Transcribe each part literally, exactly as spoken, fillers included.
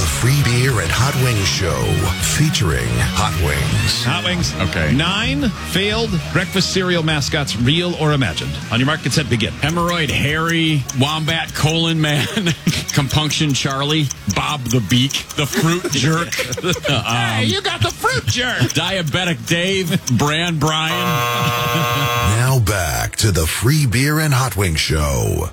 Free Beer and Hot Wings Show, featuring Hot Wings. Hot Wings. Okay. Nine failed breakfast cereal mascots, real or imagined. On your mark, get set, begin. Hemorrhoid Harry, Wombat Colon Man, Compunction Charlie, Bob the Beak, the Fruit Jerk. um, Hey, you got the fruit jerk. Diabetic Dave, Bran Brian. Now back to the Free Beer and Hot Wings Show.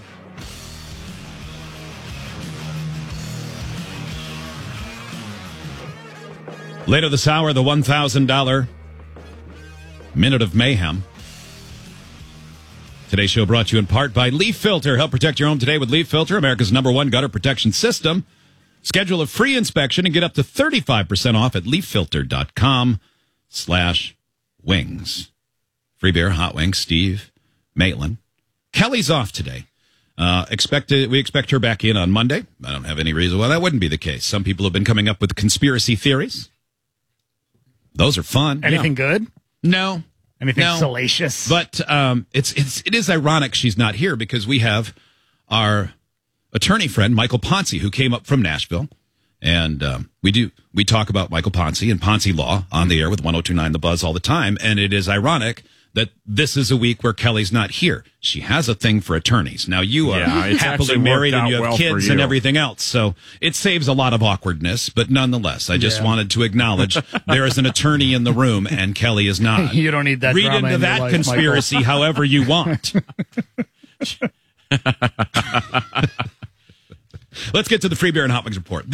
Later this hour, the one thousand dollars Minute of Mayhem. Today's show brought to you in part by Leaf Filter. Help protect your home today with Leaf Filter, America's number one gutter protection system. Schedule a free inspection and get up to thirty-five percent off at leaffilter.com slash wings. Free beer, hot wings, Steve, Maitland. Kelly's off today. Uh, expected, we expect her back in on Monday. I don't have any reason why that wouldn't be the case. Some people have been coming up with conspiracy theories. Those are fun. Anything Yeah. good? No. Anything no. salacious? But um, it's it's it is ironic she's not here because we have our attorney friend Michael Ponce, who came up from Nashville, and um, we do we talk about Michael Ponce and Ponce Law on the air with one oh two point nine The Buzz all the time, and it is ironic that this is a week where Kelly's not here. She has a thing for attorneys. Now, you are Yeah, it's happily actually married and worked you out have well kids for and you. everything else, so it saves a lot of awkwardness, but nonetheless, I just Yeah. wanted to acknowledge there is an attorney in the room and Kelly is not. You don't need that Read drama into in your that life, conspiracy Michael. however you want. Let's get to the Free Beer and Hot Wings report.